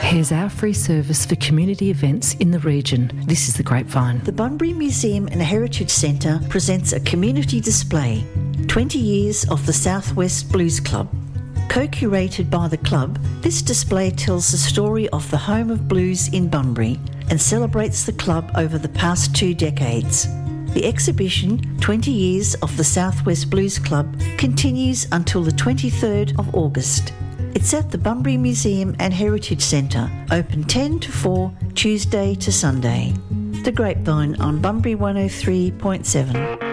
Here's our free service for community events in the region. This is The Grapevine. The Bunbury Museum and Heritage Centre presents a community display, 20 years of the Southwest Blues Club. Co-curated by the club, this display tells the story of the home of blues in Bunbury and celebrates the club over the past 2 decades. The exhibition, 20 Years of the Southwest Blues Club, continues until the 23rd of August. It's at the Bunbury Museum and Heritage Centre, open 10 to 4, Tuesday to Sunday. The Grapevine on Bunbury 103.7.